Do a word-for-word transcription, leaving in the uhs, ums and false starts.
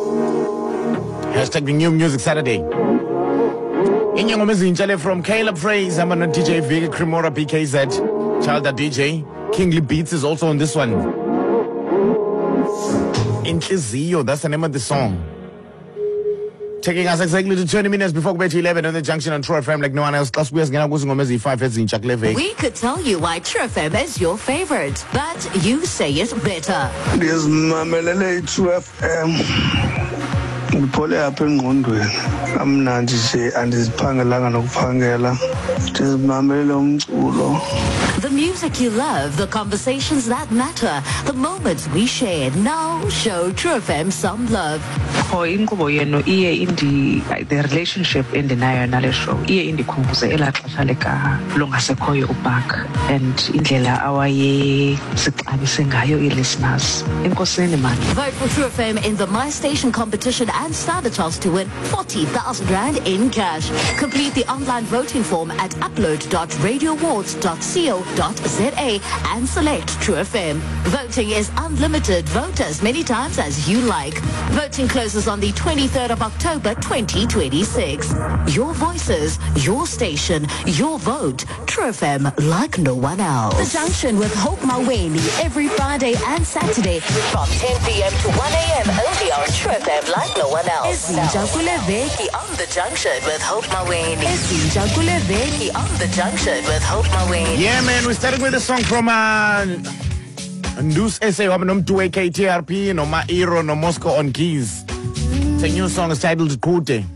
Hashtag the New Music Saturday. Inyongoma ezintsha from Caleb Fraser, I'm on D J Vega Cremora B K Z, Chalda D J. Kingly Beats is also on this one. Inhliziyo, that's the name of the song. Taking us exactly to twenty minutes before we eleven on the junction on True F M like no one else. Plus, we are going to five heads in Chakleve. We could tell you why True F M is your favorite, but you say it better. This Mamelele True F M. Ngipole apha engqondweni amnandi nje andiziphangelanga nokuphangela ndizimamelele umculo. The music you love, the conversations that matter, the moments we shared. Now show True F M some love. For inkqubo yenu iye indi the relationship endinayo nale show iye indikhumbuze elaa xesha leka longasekhoyo uBark and indlela awaye sixabise ngayo i-listeners. Enkosini man. Vote for True F M in the My Station competition and stand a chance to win forty thousand rand in cash. Complete the online voting form at upload dot radio awards dot co dot za and select True F M. Voting is unlimited. Vote as many times as you like. Voting closes on the twenty-third of October twenty twenty-six. Your voices, your station, your vote. True F M like no one else. The Junction with Hope Maweni every Friday and Saturday from ten p.m. to one a.m. only on True F M like no one else. Ezinja kule veki on The Junction with Hope Maweni. Ezinja kule veki on The Junction with Hope Maweni. Yeah, man, we're starting with a song from uh, Ndus S A, Wabnom two K T R P, no Ma Iro, no Moscow on keys. The new song is titled Kute.